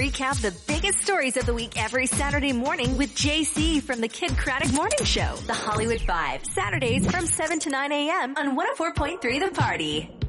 recap the biggest stories of the week every Saturday morning with JC from the Kid Craddock Morning Show. The Hollywood Five, Saturdays from 7 to 9 a.m. on 104.3 The Party.